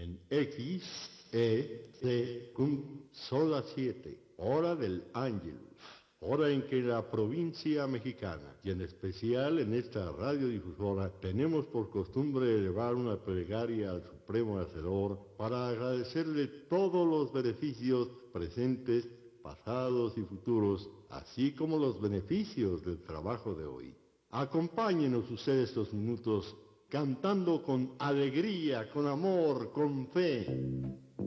en X, E, C, son las 7, hora del Ángelus, hora en que la provincia mexicana, y en especial en esta radiodifusora, tenemos por costumbre elevar una plegaria al Supremo Hacedor para agradecerle todos los beneficios presentes, pasados y futuros, así como los beneficios del trabajo de hoy. Acompáñenos ustedes estos minutos cantando con alegría, con amor, con fe.